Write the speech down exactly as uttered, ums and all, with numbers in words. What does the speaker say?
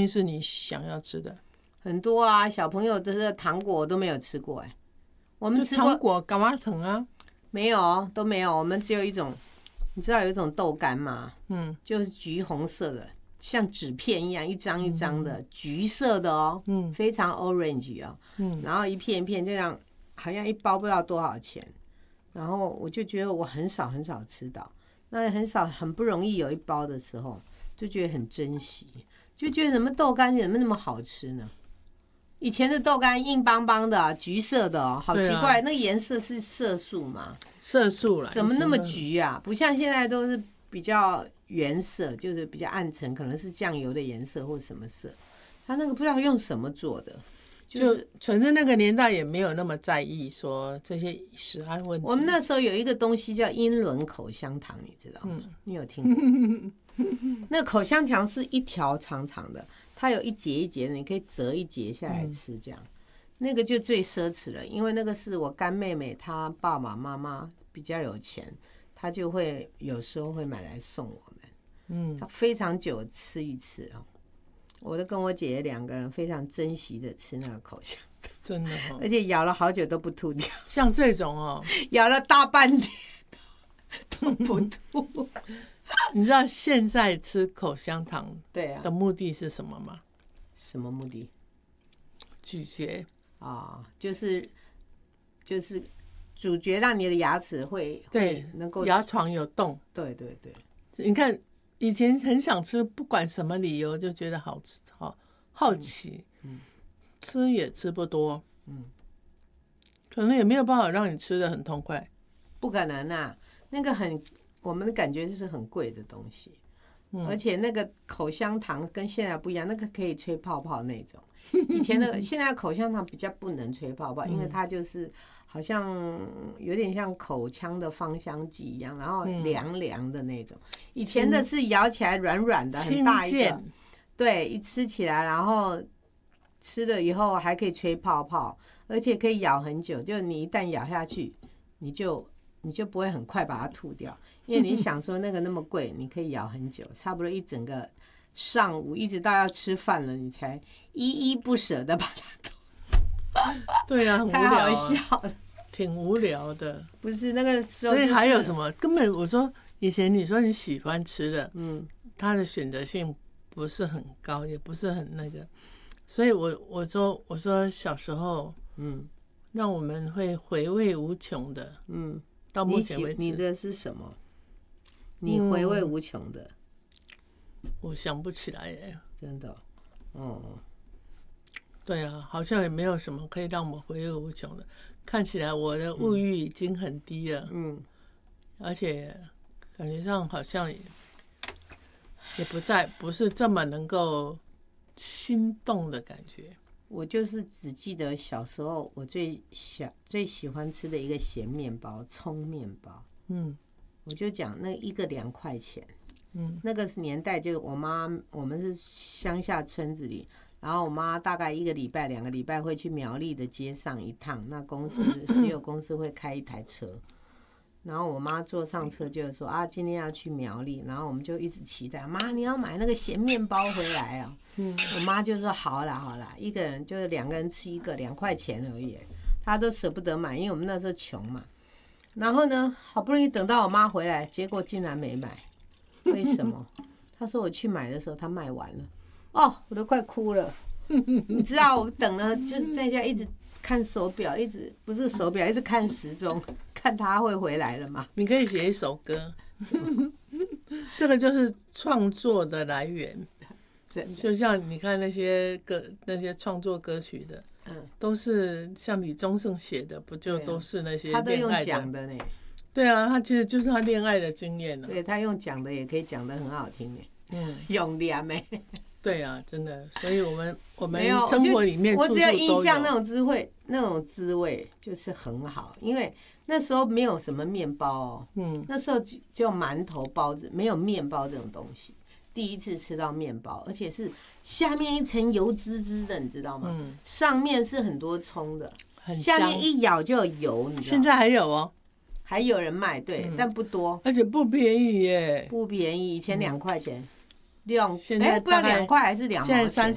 西是你想要吃的？ 很多啊，小朋友的这糖果我都没有吃过哎、欸。我们吃过糖果干嘛疼啊？ 没有，都没有。我们只有一种，你知道有一种豆干吗？嗯，就是橘红色的，像纸片一样，一张一张的，嗯、橘色的哦，嗯，非常 orange 哦，嗯，然后一片一片这样，好像一包不知道多少钱。然后我就觉得我很少很少吃到，那很少很不容易有一包的时候，就觉得很珍惜，就觉得什么豆干怎么那么好吃呢？以前的豆干硬邦邦的、橘色的哦，好奇怪，啊、那个颜色是色素嘛？ 色素啦， 怎么那么橘啊？不像现在都是比较原色，就是比较暗沉，可能是酱油的颜色或什么色。它那个不知道用什么做的， 就是、就反正那个年代也没有那么在意说这些食安问题。 我们那时候有一个东西叫英伦口香糖，你知道吗？嗯、你有听过？那口香糖是一条长长的。它有一节一节的，你可以折一节下来吃，这样，嗯、那个就最奢侈了。因为那个是我干妹妹，她爸爸妈妈比较有钱，她就会有时候会买来送我们。嗯，她非常久吃一次哦。我都跟我姐姐两个人非常珍惜的吃那个口香糖， 真的哦， 而且咬了好久都不吐掉。 像这种哦， 咬了大半天都不吐。 你知道现在吃口香糖的目的是什么吗？ 啊、什么目的？ 咀嚼啊、哦，就是就是咀嚼，让你的牙齿会对会能够牙床有洞。 对对对， 你看以前很想吃，不管什么理由就觉得好吃，好好奇，嗯，嗯吃也吃不多，嗯，可能也没有办法让你吃得很痛快， 不可能啊，那个很。我们的感觉就是很贵的东西，嗯、而且那个口香糖跟现在不一样，那个可以吹泡泡那种。以前那个现在口香糖比较不能吹泡泡，因为它就是好像有点像口腔的芳香剂一样，然后凉凉的那种。以前的是咬起来软软的，很大一个，对，一吃起来，然后吃了以后还可以吹泡泡，而且可以咬很久。就你一旦咬下去，你就。你就不会很快把它吐掉，因为你想说那个那么贵，你可以咬很久，差不多一整个上午，一直到要吃饭了，你才依依不舍的把它吐。 对啊，很无聊、 啊，太好笑了， 挺无聊的。 不是那个时候、 就是，所以还有什么？根本我说以前你说你喜欢吃的，嗯，它的选择性不是很高，也不是很那个，所以我我说我说小时候，嗯，让我们会回味无穷的，嗯。到目前为止你, 你的是什么？你回味无穷的、 嗯，我想不起来耶， 真的。哦， 对啊，好像也没有什么可以让我回味无穷的。看起来我的物欲已经很低了，嗯，而且感觉上好像 也, 也不再不是这么能够心动的感觉。 我就是只记得小时候我最小最喜欢吃的一个咸面包，葱面包。嗯，我就讲那一个两块钱。嗯，那个年代就我妈，我们是乡下村子里，然后我妈大概一个礼拜、两个礼拜会去苗栗的街上一趟，那公司石油公司会开一台车。然后我妈坐上车就说啊，今天要去苗栗，然后我们就一直期待，妈你要买那个咸面包回来啊、哦。嗯，我妈就说好啦好啦，一个人就是两个人吃一个，两块钱而已，她都舍不得买，因为我们那时候穷嘛。然后呢，好不容易等到我妈回来，结果竟然没买，为什么？她说我去买的时候她卖完了，哦，我都快哭了。你知道我等了，就是在家一直看手表，一直不是手表，一直看时钟。看他会回来了吗？ 你可以写一首歌，这个就是创作的来源。就像你看那些歌，那些创作歌曲的，嗯，都是像李宗盛写的，不就都是那些恋爱的？他都用讲的呢。 对啊，他其实就是他恋爱的经验了。 对，他用讲的也可以讲得很好听呢。嗯，用念呢。 对啊，真的，所以我们我们生活里面我只有印象那种滋味，那种滋味就是很好，因为那时候没有什么面包哦，嗯，那时候只有馒头、包子，没有面包这种东西。第一次吃到面包，而且是下面一层油滋滋的，你知道吗？嗯，上面是很多葱的， 很香， 下面一咬就有油，你知道吗？ 现在还有哦， 还有人卖，对，嗯、但不多， 而且不便宜耶， 不便宜，以前两块钱。两现在不知道两块还是两毛钱。